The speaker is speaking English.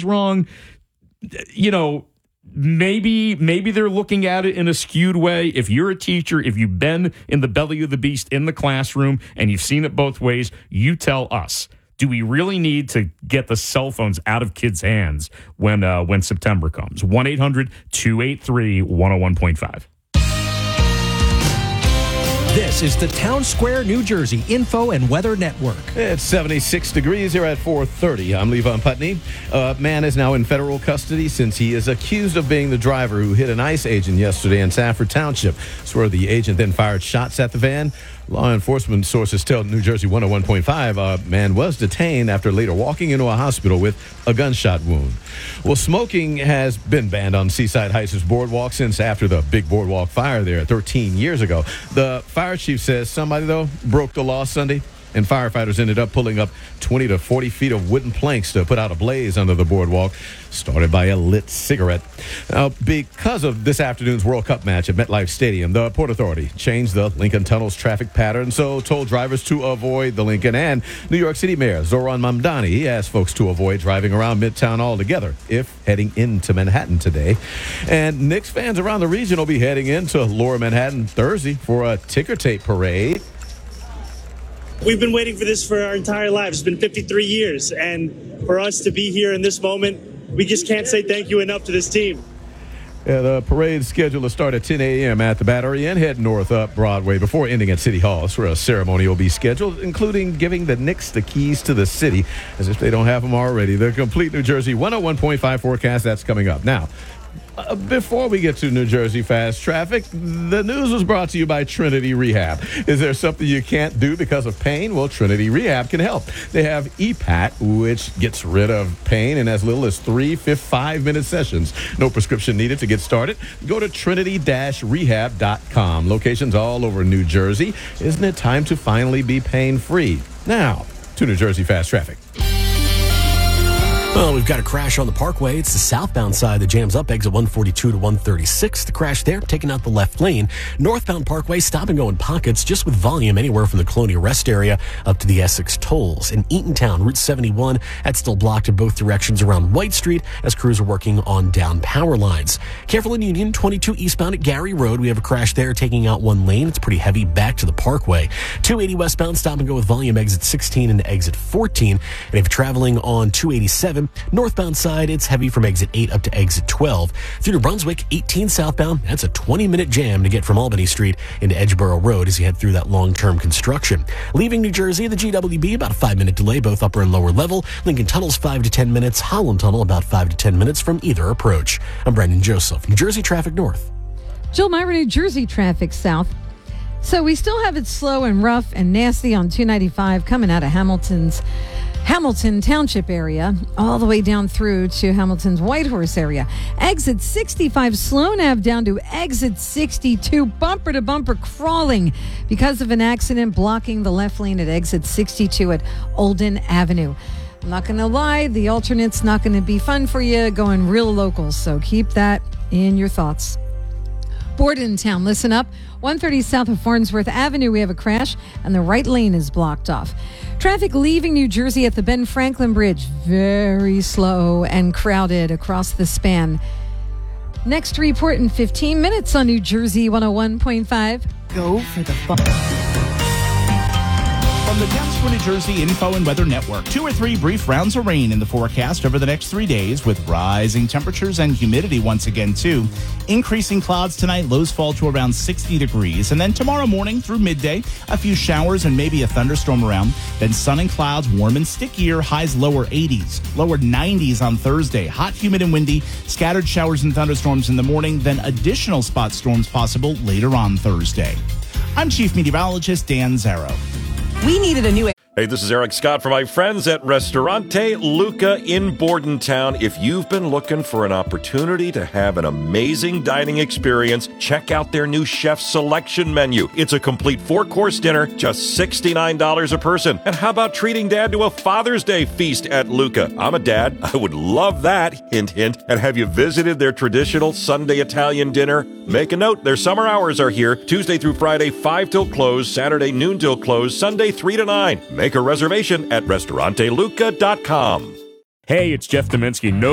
wrong. Maybe they're looking at it in a skewed way. If you're a teacher, if you've been in the belly of the beast in the classroom and you've seen it both ways, you tell us. Do we really need to get the cell phones out of kids' hands when September comes? 1-800-283-101.5. This is the Town Square, New Jersey Info and Weather Network. It's 76 degrees here at 4:30. I'm Levon Putney. A man is now in federal custody since he is accused of being the driver who hit an ICE agent yesterday in Sanford Township. That's where the agent then fired shots at the van. Law enforcement sources tell New Jersey 101.5 a man was detained after later walking into a hospital with a gunshot wound. Well, smoking has been banned on Seaside Heights' boardwalk since after the big boardwalk fire there 13 years ago. The fire chief says somebody, though, broke the law Sunday, and firefighters ended up pulling up 20 to 40 feet of wooden planks to put out a blaze under the boardwalk, started by a lit cigarette. Now, because of this afternoon's World Cup match at MetLife Stadium, the Port Authority changed the Lincoln Tunnel's traffic pattern, so told drivers to avoid the Lincoln. And New York City Mayor Zohran Mamdani asked folks to avoid driving around Midtown altogether if heading into Manhattan today. And Knicks fans around the region will be heading into Lower Manhattan Thursday for a ticker tape parade. We've been waiting for this for our entire lives. It's been 53 years. And for us to be here in this moment, we just can't say thank you enough to this team. Yeah, the parade is scheduled to start at 10 a.m. at the Battery and head north up Broadway before ending at City Hall. That's where a ceremony will be scheduled, including giving the Knicks the keys to the city, as if they don't have them already. The complete New Jersey 101.5 forecast, that's coming up. Now, before we get to New Jersey fast traffic, the news was brought to you by Trinity Rehab. Is there something you can't do because of pain? Well, Trinity Rehab can help. They have EPAT, which gets rid of pain in as little as 3 5-minute sessions. No prescription needed to get started. Go to trinity-rehab.com. Locations all over New Jersey. Isn't it time to finally be pain-free? Now, to New Jersey fast traffic. Well, we've got a crash on the Parkway. It's the southbound side that jams up exit 142 to 136. The crash there, taking out the left lane. Northbound Parkway, stop and go in pockets, just with volume anywhere from the Colonial Rest area up to the Essex tolls. In Eatontown, Route 71, that's still blocked in both directions around White Street as crews are working on down power lines. Careful in Union, 22 eastbound at Gary Road. We have a crash there, taking out one lane. It's pretty heavy back to the Parkway. 280 westbound, stop and go with volume exit 16 and exit 14. And if you're traveling on 287, northbound side, it's heavy from exit 8 up to exit 12. Through New Brunswick, 18 southbound, that's a 20-minute jam to get from Albany Street into Edgeboro Road as you head through that long-term construction. Leaving New Jersey, the GWB, about a 5-minute delay, both upper and lower level. Lincoln Tunnel's 5 to 10 minutes. Holland Tunnel, about 5 to 10 minutes from either approach. I'm Brendan Joseph, New Jersey Traffic North. Jill Myra, New Jersey Traffic South. So we still have it slow and rough and nasty on 295 coming out of Hamilton Township area, all the way down through to Hamilton's Whitehorse area. Exit 65, Sloan Ave down to exit 62, bumper to bumper crawling because of an accident blocking the left lane at exit 62 at Olden Avenue. I'm not going to lie, the alternate's not going to be fun for you going real local, so keep that in your thoughts. Bordentown, listen up. 130 south of Farnsworth Avenue, we have a crash, and the right lane is blocked off. Traffic leaving New Jersey at the Ben Franklin Bridge, very slow and crowded across the span. Next report in 15 minutes on New Jersey 101.5. Go for the fun. From the Towns Square, New Jersey Info and Weather Network, 2 or 3 brief rounds of rain in the forecast over the next 3 days with rising temperatures and humidity once again, too. Increasing clouds tonight, lows fall to around 60 degrees. And then tomorrow morning through midday, a few showers and maybe a thunderstorm around. Then sun and clouds, warm and stickier, highs lower 80s, lower 90s on Thursday. Hot, humid, and windy, scattered showers and thunderstorms in the morning, then additional spot storms possible later on Thursday. I'm Chief Meteorologist Dan Zarrow. We needed a new... Hey, this is Eric Scott from my friends at Ristorante Luca in Bordentown. If you've been looking for an opportunity to have an amazing dining experience, check out their new chef selection menu. It's a complete 4-course dinner, just $69 a person. And how about treating Dad to a Father's Day feast at Luca? I'm a dad. I would love that. Hint, hint. And have you visited their traditional Sunday Italian dinner? Make a note. Their summer hours are here, Tuesday through Friday, 5 till close, Saturday noon till close, Sunday 3 to 9. Make a reservation at restauranteluca.com. Hey, it's Jeff Dominski. No